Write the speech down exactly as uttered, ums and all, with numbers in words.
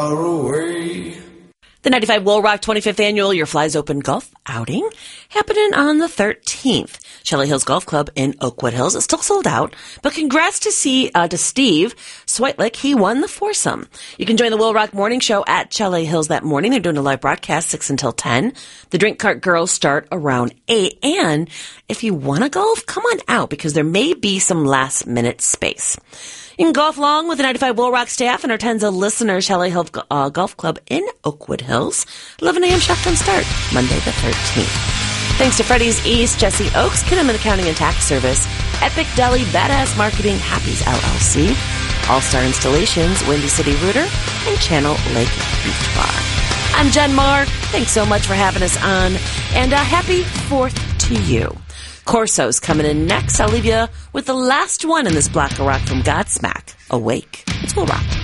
away. The ninety-five Will Rock twenty-fifth Annual Your Flies Open Golf Outing happening on the thirteenth. Shelley Hills Golf Club in Oakwood Hills. It's still sold out, but congrats to see uh, to Steve Switlick. He won the foursome. You can join the Will Rock Morning Show at Shelley Hills that morning. They're doing a live broadcast six until ten. The Drink Cart Girls start around eight. And if you want to golf, come on out because there may be some last minute space. You can golf along with the ninety-five Will Rock staff and our tens of listeners, Shelley Hills uh, Golf Club in Oakwood Hills. eleven a.m. shotgun start, Monday the thirteenth. Thanks to Freddy's East, Jesse Oaks, Kinnaman Accounting and Tax Service, Epic Deli, Badass Marketing, Happy's L L C, All-Star Installations, Windy City Rooter, and Channel Lake Beach Bar. I'm Jen Marr. Thanks so much for having us on, and uh, happy fourth to you. Corso's coming in next. I'll leave you with the last one in this block of rock from Godsmack. Awake. It's Will Rock.